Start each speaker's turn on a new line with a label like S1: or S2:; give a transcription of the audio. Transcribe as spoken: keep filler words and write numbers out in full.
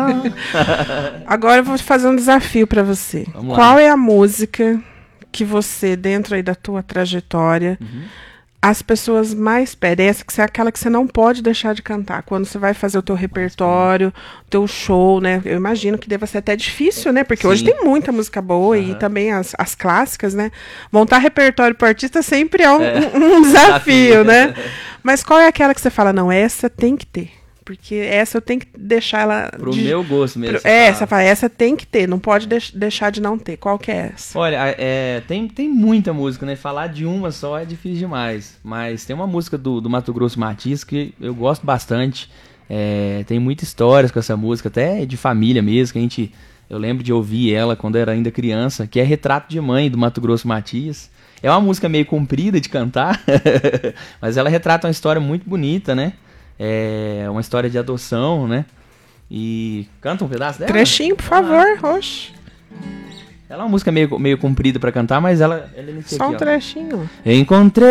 S1: Agora eu vou fazer um desafio pra você.
S2: Vamos
S1: Qual
S2: lá.
S1: é a música que você, dentro aí da tua trajetória,
S2: Uhum.
S1: as pessoas mais pedem? Essa que é aquela que você não pode deixar de cantar. Quando você vai fazer o teu repertório, o teu show, né? Eu imagino que deva ser até difícil, né? Porque
S2: Sim.
S1: hoje tem muita música boa
S2: Uhum.
S1: e também as, as clássicas, né? Montar repertório pro artista sempre é um,
S2: É.
S1: um, um desafio, né? Mas qual é aquela que você fala, não, essa tem que ter? Porque essa eu tenho que deixar ela...
S2: Pro
S1: de-
S2: meu gosto mesmo.
S1: pro- é, você fala, essa tem que ter, não pode deix- deixar de não ter. Qual que é essa?
S2: Olha, é, tem, tem muita música, né? Falar de uma só é difícil demais. Mas tem uma música do, do Mato Grosso Matias que eu gosto bastante. É, tem muitas histórias com essa música, até de família mesmo, que a gente... Eu lembro de ouvir ela quando eu era ainda criança, que é Retrato de Mãe, do Mato Grosso Matias. É uma música meio comprida de cantar, mas ela retrata uma história muito bonita, né? É uma história de adoção, né? E canta um pedaço dela?
S1: Trechinho, por favor. Oxe,
S2: Ela é uma música meio, meio comprida pra cantar, mas ela, ela inicia
S1: só
S2: aqui,
S1: um
S2: ó.
S1: trechinho.
S2: Encontrei